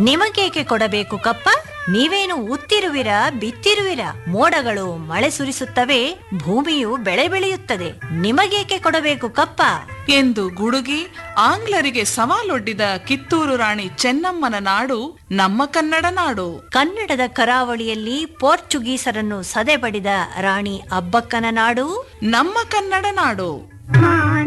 ನಿಮಗೇಕೆ ಕೊಡಬೇಕು ಕಪ್ಪ? ನೀವೇನು ಉತ್ತಿರುವಿರಾ ಬಿತ್ತಿರುವಿರಾ? ಮೋಡಗಳು ಮಳೆ ಸುರಿಸುತ್ತವೆ, ಭೂಮಿಯು ಬೆಳೆ ಬೆಳೆಯುತ್ತದೆ. ನಿಮಗೇಕೆ ಕೊಡಬೇಕು ಕಪ್ಪ ಎಂದು ಗುಡುಗಿ ಆಂಗ್ಲರಿಗೆ ಸವಾಲೊಡ್ಡಿದ ಕಿತ್ತೂರು ರಾಣಿ ಚೆನ್ನಮ್ಮನ ನಾಡು ನಮ್ಮ ಕನ್ನಡ ನಾಡು. ಕನ್ನಡದ ಕರಾವಳಿಯಲ್ಲಿ ಪೋರ್ಚುಗೀಸರನ್ನು ಸದೆಬಡಿದ ರಾಣಿ ಅಬ್ಬಕ್ಕನ ನಾಡು ನಮ್ಮ ಕನ್ನಡ ನಾಡು.